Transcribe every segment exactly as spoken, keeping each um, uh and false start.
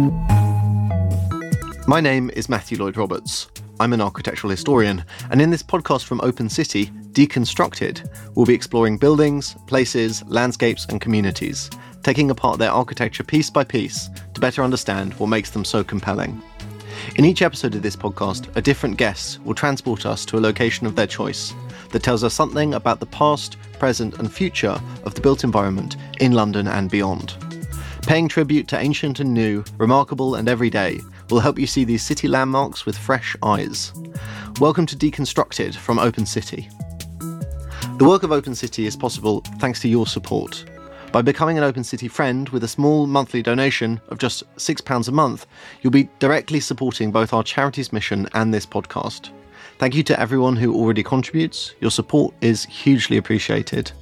My name is Matthew Lloyd Roberts. I'm an architectural historian, and in this podcast from Open City, Deconstructed, we'll be exploring buildings, places, landscapes and communities, taking apart their architecture piece by piece to better understand what makes them so compelling. In each episode of this podcast, a different guest will transport us to a location of their choice that tells us something about the past, present and future of the built environment in London and beyond. Paying tribute to ancient and new, remarkable and everyday will help you see these city landmarks with fresh eyes. Welcome to Deconstructed from Open City. The work of Open City is possible thanks to your support. By becoming an Open City friend with a small monthly donation of just six pounds a month, you'll be directly supporting both our charity's mission and this podcast. Thank you to everyone who already contributes. Your support is hugely appreciated.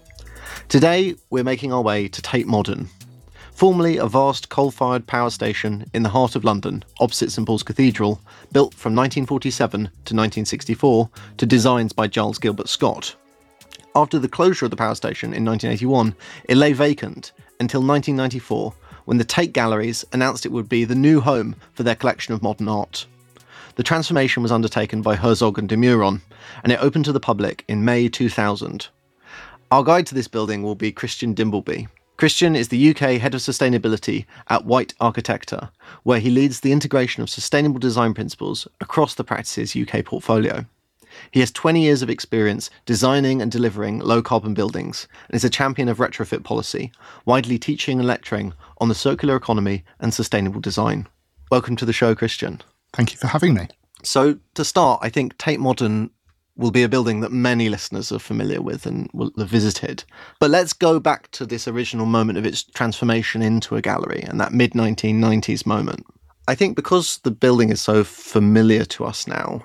Today, we're making our way to Tate Modern. Formerly a vast coal-fired power station in the heart of London, opposite St Paul's Cathedral, built from nineteen forty-seven to nineteen sixty-four to designs by Giles Gilbert Scott. After the closure of the power station in nineteen eighty-one, it lay vacant until nineteen ninety-four, when the Tate Galleries announced it would be the new home for their collection of modern art. The transformation was undertaken by Herzog and de Meuron, and it opened to the public in May two thousand. Our guide to this building will be Christian Dimbleby. Christian is the U K Head of Sustainability at White Architecta, where he leads the integration of sustainable design principles across the practice's U K portfolio. He has twenty years of experience designing and delivering low-carbon buildings and is a champion of retrofit policy, widely teaching and lecturing on the circular economy and sustainable design. Welcome to the show, Christian. Thank you for having me. So, to start, I think Tate Modern will be a building that many listeners are familiar with and will have visited. But let's go back to this original moment of its transformation into a gallery and that mid nineteen nineties moment. I think because the building is so familiar to us now,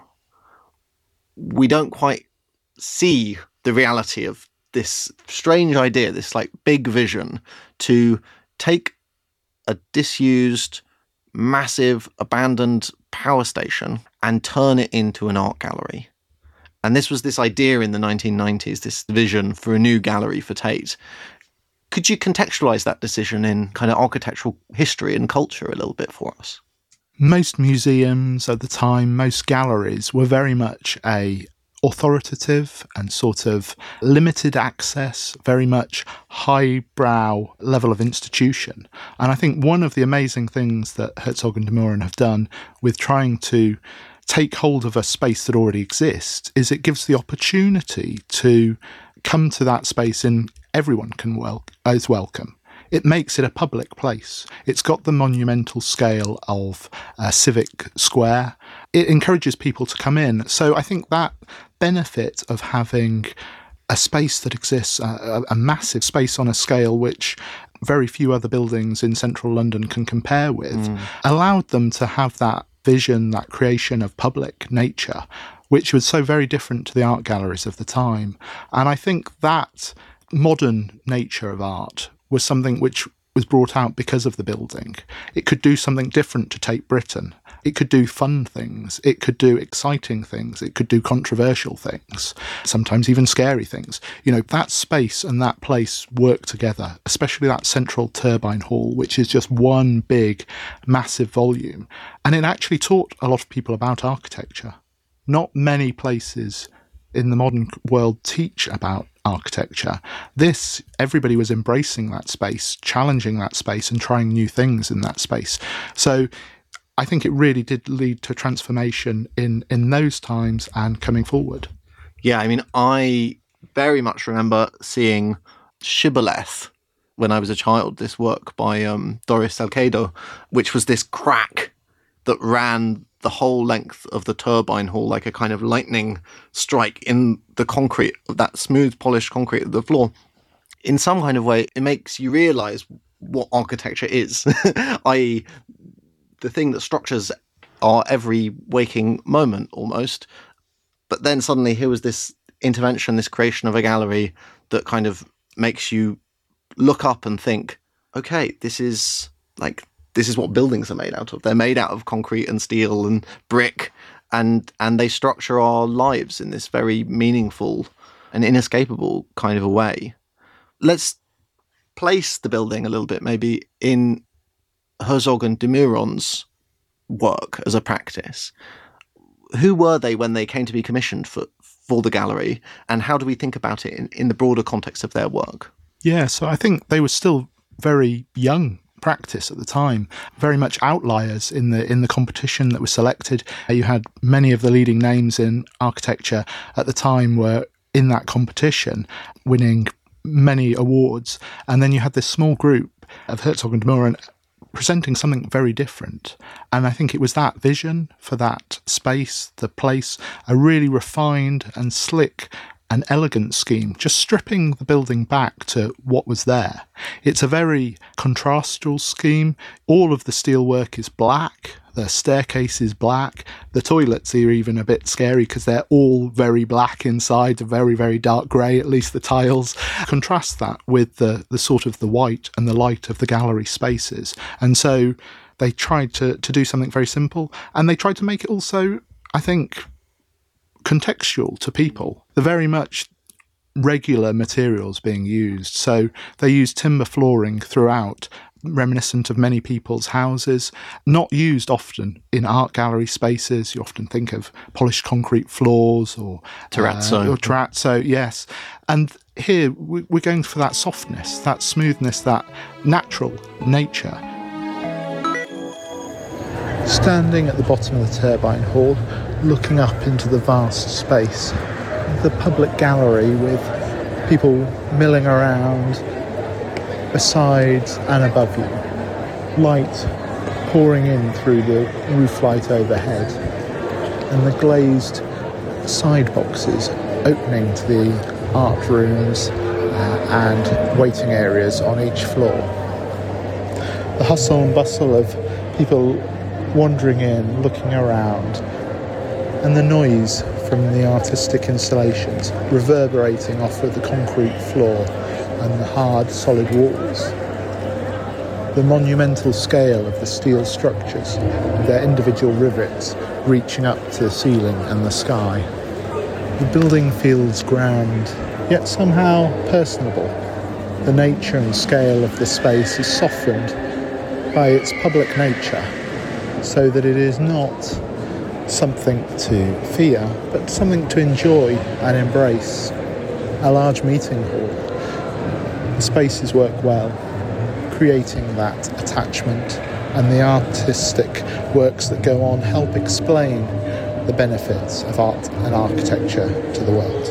we don't quite see the reality of this strange idea, this like big vision to take a disused, massive, abandoned power station and turn it into an art gallery. And this was this idea in the nineteen nineties, this vision for a new gallery for Tate. Could you contextualise that decision in kind of architectural history and culture a little bit for us? Most museums at the time, most galleries were very much a authoritative and sort of limited access, very much highbrow level of institution. And I think one of the amazing things that Herzog and de Meuron have done with trying to take hold of a space that already exists is it gives the opportunity to come to that space and everyone can wel- is welcome. It makes it a public place. It's got the monumental scale of a civic square. It encourages people to come in. So I think that benefit of having a space that exists, a, a massive space on a scale which very few other buildings in central London can compare with, mm. allowed them to have that vision, that creation of public nature, which was so very different to the art galleries of the time. And I think that modern nature of art was something which was brought out because of the building. It could do something different to Tate Britain. It could do fun things. It could do exciting things. It could do controversial things, sometimes even scary things. You know, that space and that place work together, especially that central turbine hall, which is just one big, massive volume. And it actually taught a lot of people about architecture. Not many places in the modern world teach about architecture. This, everybody was embracing that space, challenging that space and trying new things in that space. So I think it really did lead to transformation in, in those times and coming forward. Yeah, I mean, I very much remember seeing Shibboleth when I was a child, this work by um, Doris Salcedo, which was this crack that ran the whole length of the turbine hall like a kind of lightning strike in the concrete, that smooth, polished concrete of the floor. In some kind of way, it makes you realise what architecture is, that is the thing that structures our every waking moment almost. But then suddenly here was this intervention, this creation of a gallery that kind of makes you look up and think, okay, this is like, this is what buildings are made out of. They're made out of concrete and steel and brick, and and they structure our lives in this very meaningful and inescapable kind of a way. Let's place the building a little bit maybe in Herzog and de Meuron's work as a practice. Who were they when they came to be commissioned for, for the gallery, and how do we think about it in, in the broader context of their work? Yeah, so I think they were still very young practice at the time, very much outliers in the in the competition that was selected. You had many of the leading names in architecture at the time were in that competition, winning many awards, and then you had this small group of Herzog and de Meuron presenting something very different. And I think it was that vision for that space, the place, a really refined and slick and elegant scheme, just stripping the building back to what was there. It's a very contrastal scheme. All of the steelwork is black. The staircase is black. The toilets are even a bit scary because they're all very black inside, very, very dark grey, at least the tiles. Contrast that with the, the sort of the white and the light of the gallery spaces. And so they tried to, to do something very simple, and they tried to make it also, I think, contextual to people. They're very much regular materials being used. So they used timber flooring throughout, reminiscent of many people's houses, not used often in art gallery spaces. You often think of polished concrete floors or terrazzo. Uh, or terrazzo, yes. And here we're going for that softness, that smoothness, that natural nature. Standing at the bottom of the turbine hall, looking up into the vast space, the public gallery with people milling around beside and above you, light pouring in through the roof light overhead, and the glazed side boxes opening to the art rooms uh, and waiting areas on each floor. The hustle and bustle of people wandering in, looking around, and the noise from the artistic installations reverberating off of the concrete floor and the hard, solid walls. The monumental scale of the steel structures, their individual rivets reaching up to the ceiling and the sky. The building feels grand, yet somehow personable. The nature and scale of the space is softened by its public nature, so that it is not something to fear, but something to enjoy and embrace. A large meeting hall. The spaces work well, creating that attachment, and the artistic works that go on help explain the benefits of art and architecture to the world.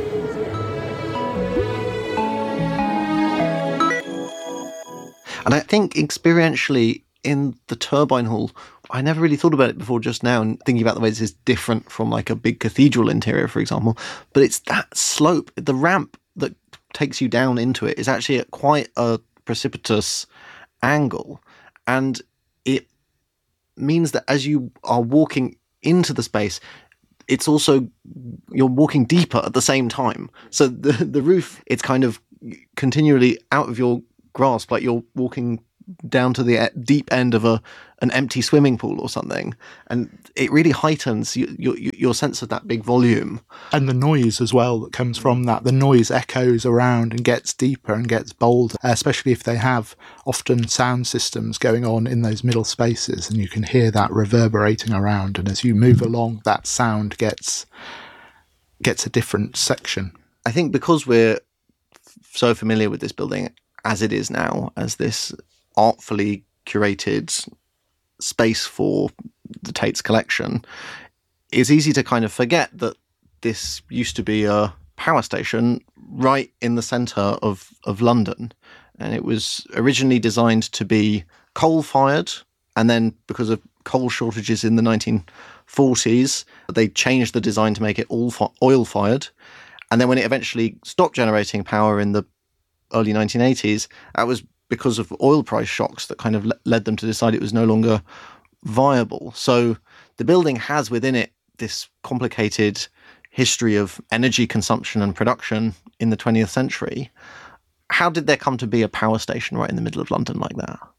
And I think experientially in the turbine hall, I never really thought about it before just now, and thinking about the way this is different from like a big cathedral interior, for example, but it's that slope, the ramp that takes you down into it is actually at quite a precipitous angle, and it means that as you are walking into the space, it's also, you're walking deeper at the same time. So the the roof, it's kind of continually out of your grasp, like you're walking down to the deep end of a an empty swimming pool or something, and it really heightens your, your your sense of that big volume and the noise as well that comes from that. The noise echoes around and gets deeper and gets bolder, especially if they have often sound systems going on in those middle spaces, and you can hear that reverberating around, and as you move along, that sound gets gets a different section. I think because we're so familiar with this building as it is now, as this artfully curated space for the Tate's collection, it's easy to kind of forget that this used to be a power station right in the centre of, of London. And it was originally designed to be coal-fired, and then because of coal shortages in the nineteen forties, they changed the design to make it all fi- oil-fired. And then when it eventually stopped generating power in the early nineteen eighties, that was because of oil price shocks that kind of le- led them to decide it was no longer viable. So the building has within it this complicated history of energy consumption and production in the twentieth century. How did there come to be a power station right in the middle of London like that?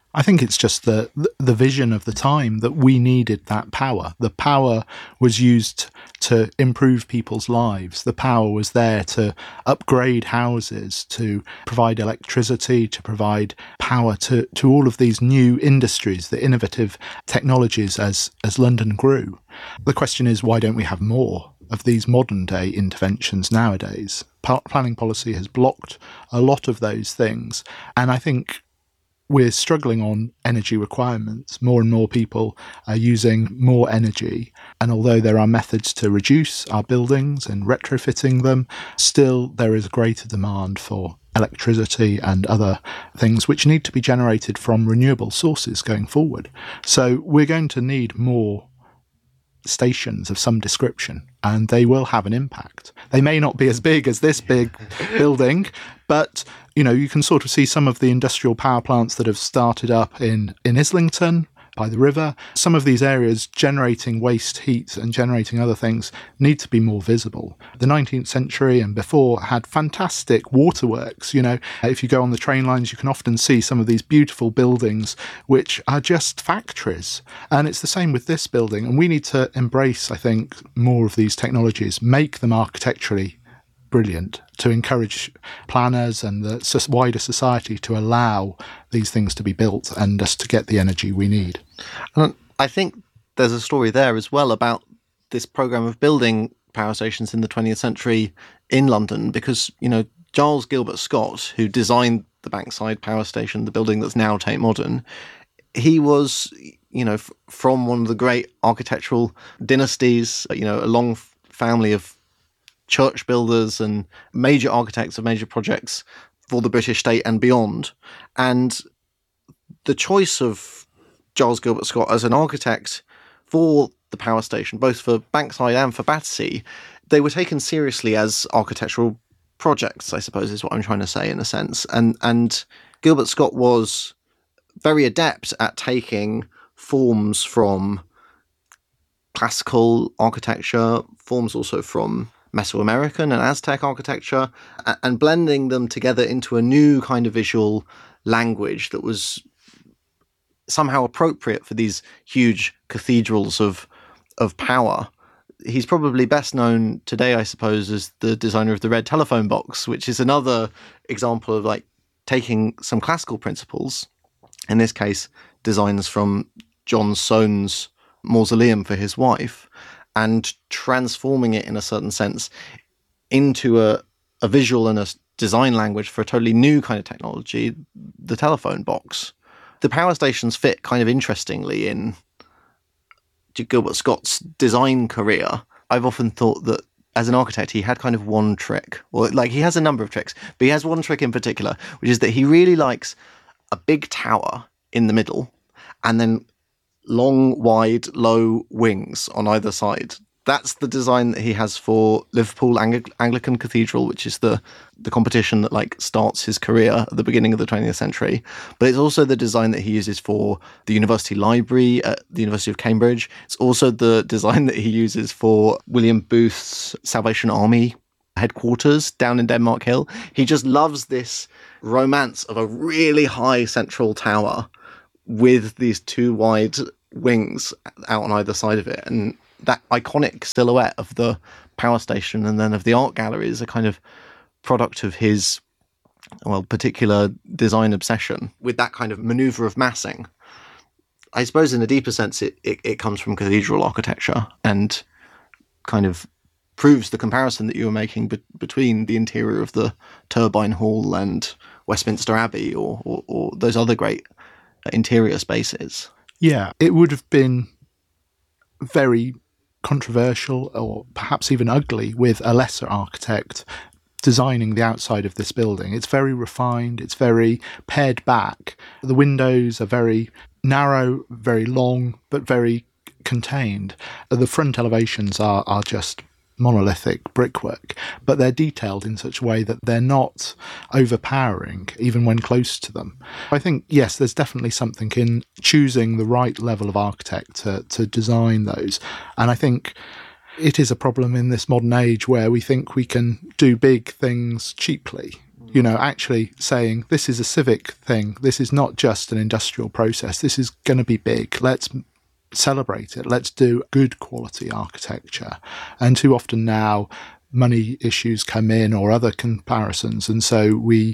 I think it's just the the vision of the time that we needed that power. The power was used to improve people's lives. The power was there to upgrade houses, to provide electricity, to provide power to, to all of these new industries, the innovative technologies as, as London grew. The question is, why don't we have more of these modern day interventions nowadays? Pa- planning policy has blocked a lot of those things. And I think we're struggling on energy requirements. More and more people are using more energy. And although there are methods to reduce our buildings and retrofitting them, still there is a greater demand for electricity and other things which need to be generated from renewable sources going forward. So we're going to need more stations of some description, and they will have an impact. They may not be as big as this big building, but you know, you can sort of see some of the industrial power plants that have started up in, in Islington by the river. Some of these areas generating waste heat and generating other things need to be more visible. The nineteenth century and before had fantastic waterworks. You know, if you go on the train lines, you can often see some of these beautiful buildings which are just factories. And it's the same with this building. And we need to embrace, I think, more of these technologies, make them architecturally brilliant, to encourage planners and the wider society to allow these things to be built and us to get the energy we need. And I think there's a story there as well about this programme of building power stations in the twentieth century in London, because, you know, Giles Gilbert Scott, who designed the Bankside Power Station, the building that's now Tate Modern, he was, you know, f- from one of the great architectural dynasties, you know, a long f- family of church builders and major architects of major projects for the British state and beyond. And the choice of Giles Gilbert Scott as an architect for the power station, both for Bankside and for Battersea, they were taken seriously as architectural projects, I suppose is what I'm trying to say in a sense. And and Gilbert Scott was very adept at taking forms from classical architecture, forms also from Mesoamerican and Aztec architecture, and blending them together into a new kind of visual language that was somehow appropriate for these huge cathedrals of of power. He's probably best known today, I suppose, as the designer of the red telephone box, which is another example of like taking some classical principles, in this case designs from John Soane's mausoleum for his wife, and transforming it in a certain sense into a, a visual and a design language for a totally new kind of technology, the telephone box. The power stations fit kind of interestingly in Gilbert Scott's design career. I've often thought that as an architect, he had kind of one trick, or like he has a number of tricks, but he has one trick in particular, which is that he really likes a big tower in the middle and then long, wide, low wings on either side. That's the design that he has for Liverpool Ang- Anglican Cathedral, which is the, the competition that like starts his career at the beginning of the twentieth century. But it's also the design that he uses for the University Library at the University of Cambridge. It's also the design that he uses for William Booth's Salvation Army headquarters down in Denmark Hill. He just loves this romance of a really high central tower with these two wide wings out on either side of it, and that iconic silhouette of the power station and then of the art gallery is a kind of product of his, well, particular design obsession with that kind of maneuver of massing. I suppose in a deeper sense it, it, it comes from cathedral architecture and kind of proves the comparison that you were making be- between the interior of the Turbine Hall and Westminster Abbey or, or, or those other great interior spaces. Yeah, it would have been very controversial or perhaps even ugly with a lesser architect designing the outside of this building. It's very refined, it's very pared back. The windows are very narrow, very long, but very contained. The front elevations are, are just monolithic brickwork, but they're detailed in such a way that they're not overpowering even when close to them. I think, yes, there's definitely something in choosing the right level of architect to, to design those. And I think it is a problem in this modern age where we think we can do big things cheaply. You know, actually saying this is a civic thing. This is not just an industrial process. This is going to be big. Let's celebrate it. Let's do good quality architecture. And too often now, money issues come in or other comparisons. And so we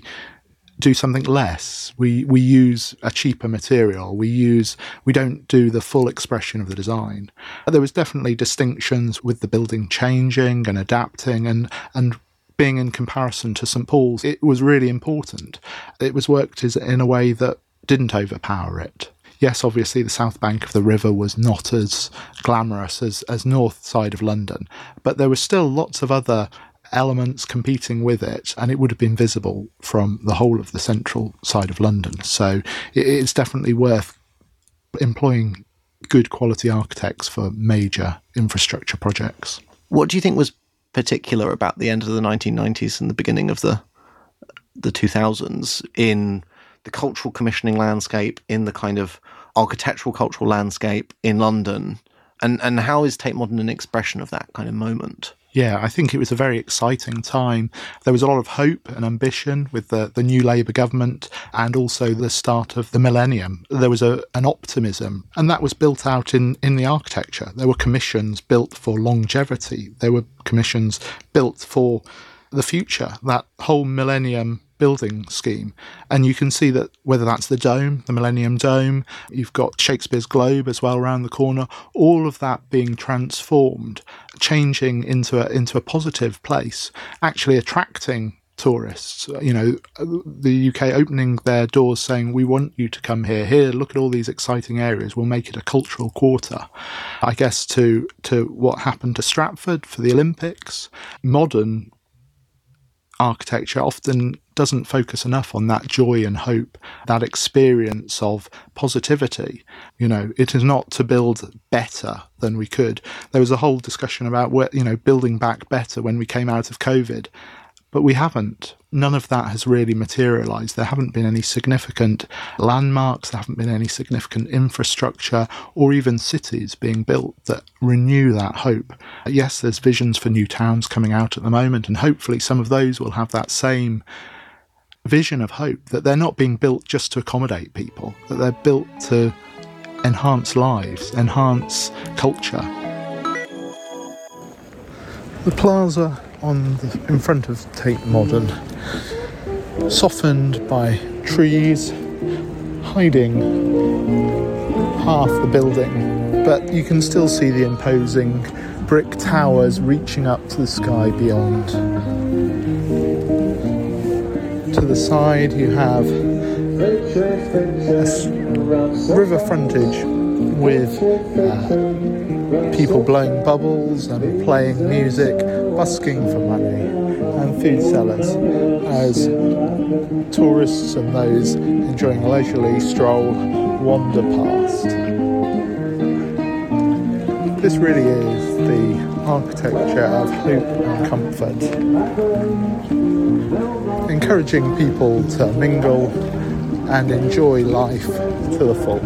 do something less. We we use a cheaper material. We use we don't do the full expression of the design. There was definitely distinctions with the building changing and adapting and and being in comparison to St Paul's. It was really important. It was worked in a way that didn't overpower it. Yes, obviously the south bank of the river was not as glamorous as, as north side of London, but there were still lots of other elements competing with it, and it would have been visible from the whole of the central side of London. So it, it's definitely worth employing good quality architects for major infrastructure projects. What do you think was particular about the end of the nineteen nineties and the beginning of the the two thousands in the cultural commissioning landscape, in the kind of architectural cultural landscape in London? And and how is Tate Modern an expression of that kind of moment? Yeah, I think it was a very exciting time. There was a lot of hope and ambition with the, the new Labour government and also the start of the millennium. There was a, an optimism, and that was built out in, in the architecture. There were commissions built for longevity. There were commissions built for the future, that whole millennium building scheme. And you can see that whether that's the Dome, the Millennium Dome, you've got Shakespeare's Globe as well around the corner, all of that being transformed, changing into a, into a positive place, actually attracting tourists. You know, the U K opening their doors saying, we want you to come here. Here, look at all these exciting areas. We'll make it a cultural quarter. I guess to to what happened to Stratford for the Olympics, modern architecture often doesn't focus enough on that joy and hope, that experience of positivity. You know, it is not to build better than we could. There was a whole discussion about, you know, building back better when we came out of COVID, but we haven't. None of that has really materialised. There haven't been any significant landmarks, there haven't been any significant infrastructure or even cities being built that renew that hope. Yes, there's visions for new towns coming out at the moment, and hopefully some of those will have that same vision of hope, that they're not being built just to accommodate people, that they're built to enhance lives, enhance culture. The plaza on the, in front of Tate Modern, softened by trees, hiding half the building, but you can still see the imposing brick towers reaching up to the sky beyond. To the side you have a river frontage with uh, people blowing bubbles and playing music, busking for money, and food sellers as tourists and those enjoying a leisurely stroll wander past. This really is the architecture of hope and comfort, encouraging people to mingle and enjoy life to the full.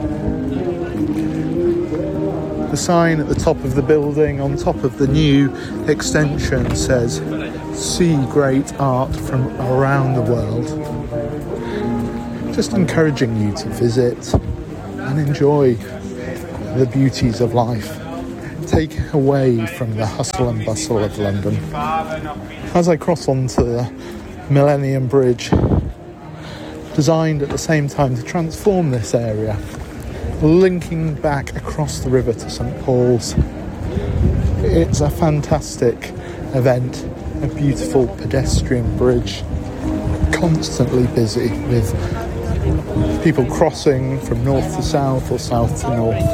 The sign at the top of the building, on top of the new extension, says, "See great art from around the world." Just encouraging you to visit and enjoy the beauties of life. Take away from the hustle and bustle of London. As I cross onto the Millennium Bridge, designed at the same time to transform this area, linking back across the river to St Paul's. It's a fantastic event, a beautiful pedestrian bridge, constantly busy with people crossing from north to south or south to north.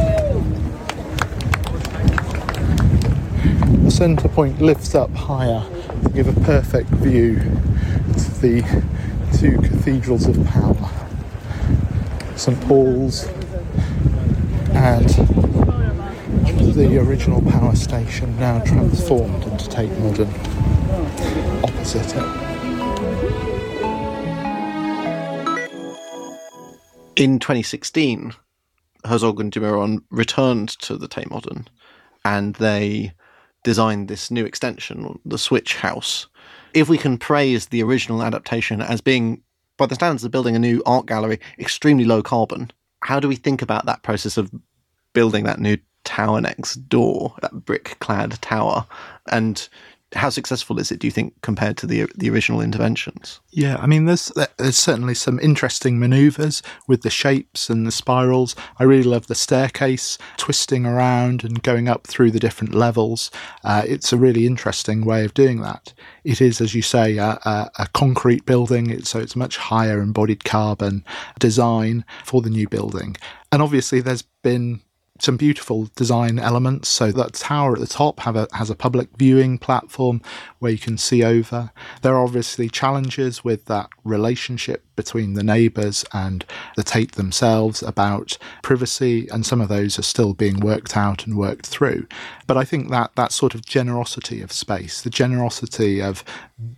The centre point lifts up higher to give a perfect view to the two cathedrals of power, St Paul's and the original power station, now transformed into Tate Modern opposite it. In twenty sixteen, Herzog and de Meuron returned to the Tate Modern and they designed this new extension, the Switch House, If we can praise the original adaptation as being, by the standards of building a new art gallery, extremely low carbon, how do we think about that process of building that new tower next door, that brick-clad tower? And how successful is it, do you think, compared to the the original interventions? Yeah, I mean, there's there's certainly some interesting manoeuvres with the shapes and the spirals. I really love the staircase twisting around and going up through the different levels. Uh, it's a really interesting way of doing that. It is, as you say, a, a, a concrete building, it's, so it's much higher embodied carbon design for the new building. And obviously there's been some beautiful design elements. So that tower at the top have a, has a public viewing platform where you can see over. There are obviously challenges with that relationship between the neighbours and the Tate themselves about privacy, and some of those are still being worked out and worked through. But I think that that sort of generosity of space, the generosity of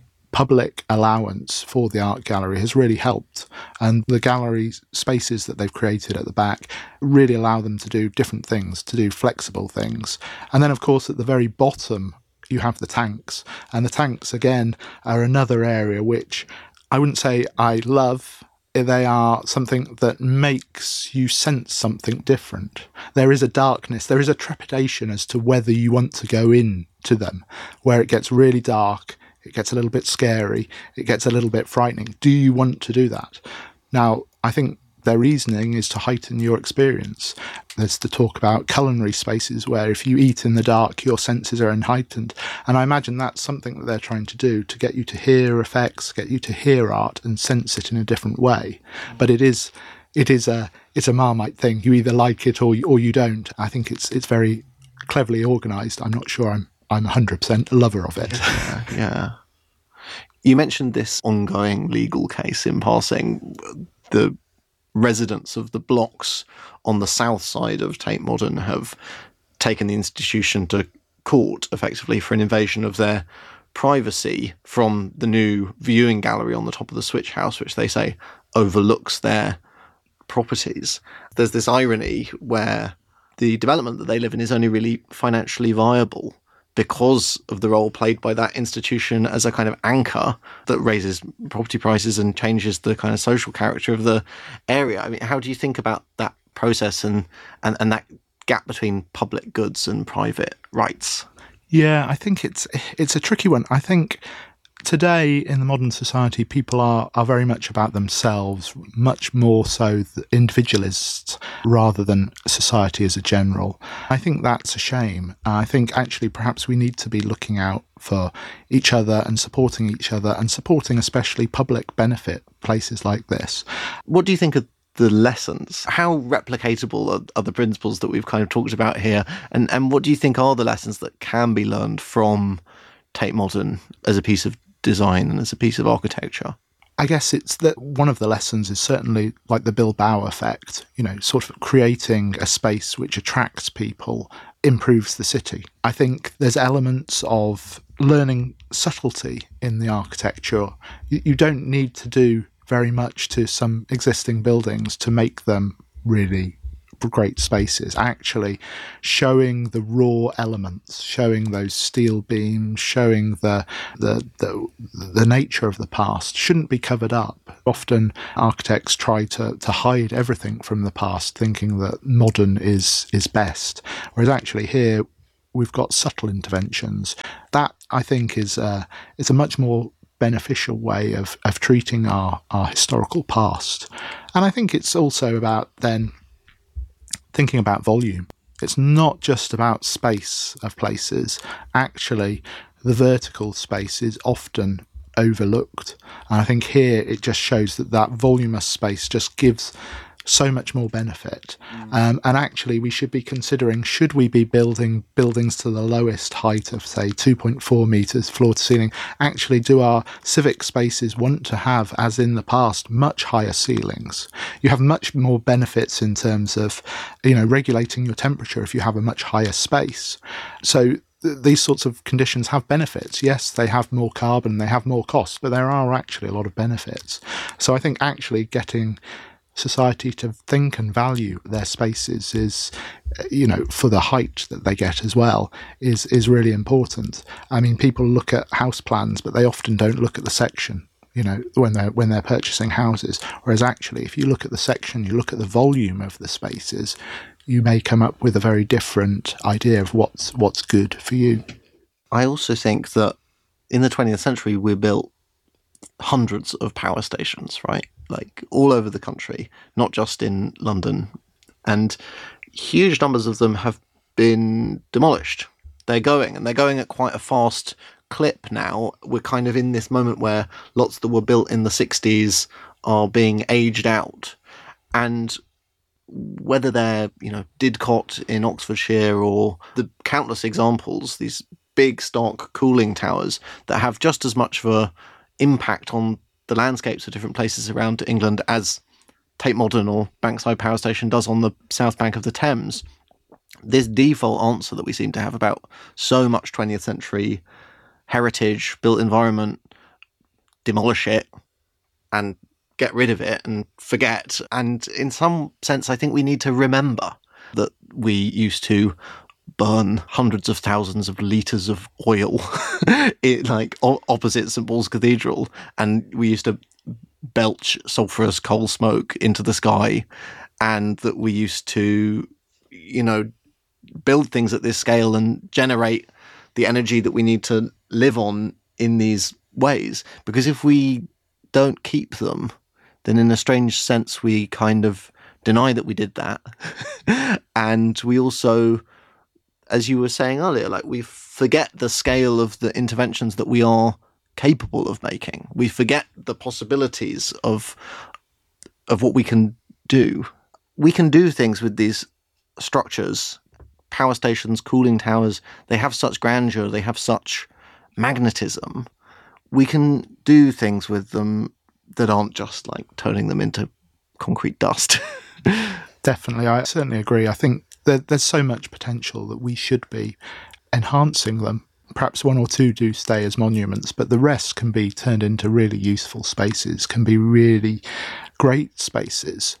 public allowance for the art gallery has really helped, and the gallery spaces that they've created at the back really allow them to do different things, to do flexible things. And then of course at the very bottom you have the tanks, and the tanks again are another area which I wouldn't say I love. They are something that makes you sense something different. There is a darkness, there is a trepidation as to whether you want to go in to them, where it gets really dark. It gets a little bit scary. It gets a little bit frightening. Do you want to do that? Now, I think their reasoning is to heighten your experience. There's the talk about culinary spaces where if you eat in the dark, your senses are heightened. And I imagine that's something that they're trying to do, to get you to hear effects, get you to hear art and sense it in a different way. But it is it is a it's a Marmite thing. You either like it or you, or you don't. I think it's it's very cleverly organised. I'm not sure I'm I'm one hundred percent a lover of it. Yeah, yeah. You mentioned this ongoing legal case in passing. The residents of the blocks on the south side of Tate Modern have taken the institution to court, effectively, for an invasion of their privacy from the new viewing gallery on the top of the Switch House, which they say overlooks their properties. There's this irony where the development that they live in is only really financially viable because of the role played by that institution as a kind of anchor that raises property prices and changes the kind of social character of the area. I mean, how do you think about that process and, and, and that gap between public goods and private rights? Yeah, I think it's it's a tricky one. I think today in the modern society, people are, are very much about themselves, much more so the individualists rather than society as a general. I think that's a shame. I think actually perhaps we need to be looking out for each other and supporting each other, and supporting especially public benefit places like this. What do you think of the lessons? How replicatable are, are the principles that we've kind of talked about here? And, and what do you think are the lessons that can be learned from Tate Modern as a piece of design and as a piece of architecture? I guess it's that one of the lessons is certainly like the Bilbao effect, you know, sort of creating a space which attracts people, improves the city. I think there's elements of learning subtlety in the architecture. You, you don't need to do very much to some existing buildings to make them really great spaces. Actually showing the raw elements, showing those steel beams, showing the, the the the nature of the past shouldn't be covered up. Often architects try to to hide everything from the past, thinking that modern is is best, whereas actually here we've got subtle interventions. That, I think, is a, is a much more beneficial way of of treating our our historical past. And I think it's also about then thinking about volume. It's not just about space of places. Actually, the vertical space is often overlooked. And I think here it just shows that that voluminous space just gives so much more benefit. Mm. Um, and actually, we should be considering, should we be building buildings to the lowest height of, say, two point four metres floor to ceiling? Actually, do our civic spaces want to have, as in the past, much higher ceilings? You have much more benefits in terms of, you know, regulating your temperature if you have a much higher space. So th- these sorts of conditions have benefits. Yes, they have more carbon, they have more costs, but there are actually a lot of benefits. So I think actually getting society to think and value their spaces is, you know, for the height that they get as well, is is really important. I mean, people look at house plans, but they often don't look at the section, you know, when they're when they're purchasing houses. Whereas actually, if you look at the section, you look at the volume of the spaces, you may come up with a very different idea of what's what's good for you. I also think that in the twentieth century, we built hundreds of power stations, right? Like all over the country, not just in London. And huge numbers of them have been demolished. They're going, and they're going at quite a fast clip now. We're kind of in this moment where lots that were built in the sixties are being aged out. And whether they're, you know, Didcot in Oxfordshire or the countless examples, these big stock cooling towers that have just as much of a impact on the landscapes of different places around England as Tate Modern or Bankside Power Station does on the south bank of the Thames. This default answer that we seem to have about so much twentieth century heritage, built environment, demolish it and get rid of it and forget. And in some sense, I think we need to remember that we used to burn hundreds of thousands of litres of oil it, like o- opposite St Paul's Cathedral, and we used to belch sulphurous coal smoke into the sky, and that we used to, you know, build things at this scale and generate the energy that we need to live on in these ways. Because if we don't keep them, then in a strange sense we kind of deny that we did that. And we also, as you were saying earlier, like we forget the scale of the interventions that we are capable of making. We forget the possibilities of of what we can do. We can do things with these structures, power stations, cooling towers. They have such grandeur, they have such magnetism. We can do things with them that aren't just like turning them into concrete dust. Definitely, I certainly agree. I think there, there's so much potential that we should be enhancing them. Perhaps one or two do stay as monuments, but the rest can be turned into really useful spaces, can be really great spaces.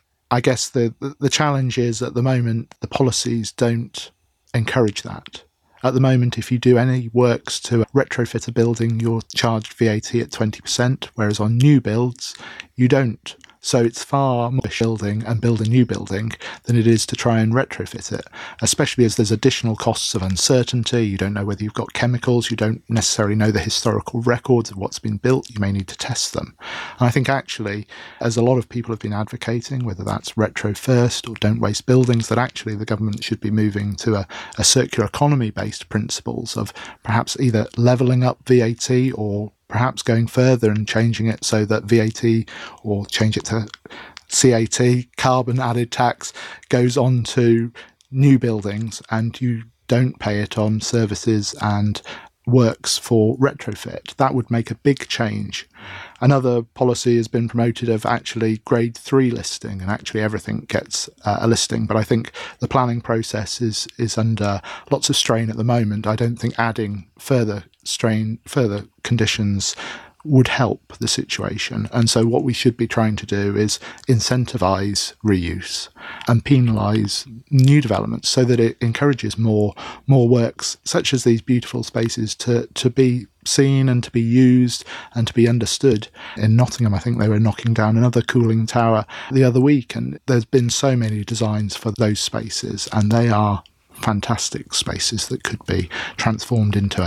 I guess the, the, the challenge is at the moment the policies don't encourage that. At the moment, if you do any works to retrofit a building, you're charged V A T at twenty percent, whereas on new builds, you don't. So it's far more building and build a new building than it is to try and retrofit it, especially as there's additional costs of uncertainty. You don't know whether you've got chemicals. You don't necessarily know the historical records of what's been built. You may need to test them. And I think actually, as a lot of people have been advocating, whether that's retro first or don't waste buildings, that actually the government should be moving to a, a circular economy-based principles of perhaps either levelling up V A T or perhaps going further and changing it so that V A T, or change it to C A T, carbon added tax, goes on to new buildings and you don't pay it on services and works for retrofit. That would make a big change. Another policy has been promoted of actually grade three listing, and actually everything gets uh, a listing. But I think the planning process is is under lots of strain at the moment. I don't think adding further strain, further conditions would help the situation. And so what we should be trying to do is incentivise reuse and penalise new developments so that it encourages more more works such as these beautiful spaces to, to be seen and to be used and to be understood. In Nottingham, I think they were knocking down another cooling tower the other week, and there's been so many designs for those spaces, and they are fantastic spaces that could be transformed into a